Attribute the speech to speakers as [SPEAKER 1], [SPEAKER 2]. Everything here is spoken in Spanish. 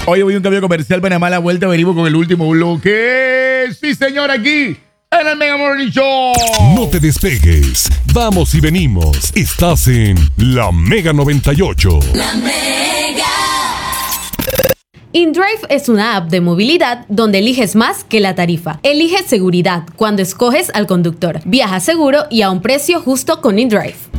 [SPEAKER 1] Oye, voy a un cambio comercial. Panamá, la vuelta, venimos con el último bloque. Sí, señor, aquí en el Mega Morning Show.
[SPEAKER 2] No te despegues. Vamos y venimos. Estás en La Mega 98.
[SPEAKER 3] La Mega.
[SPEAKER 4] InDrive es una app de movilidad donde eliges más que la tarifa. Elige seguridad cuando escoges al conductor. Viaja seguro y a un precio justo con InDrive.